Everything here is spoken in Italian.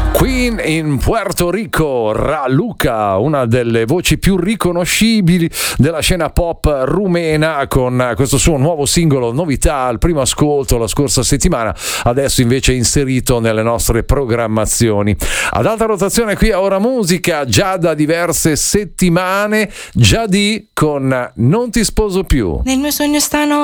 Queen in Puerto Rico, Raluca, una delle voci più riconoscibili della scena pop rumena, con questo suo nuovo singolo, novità al primo ascolto la scorsa settimana, adesso invece inserito nelle nostre programmazioni. Ad alta rotazione qui a Ora Musica, già da diverse settimane, Giadì con Non ti sposo più. Nel mio sogno stanno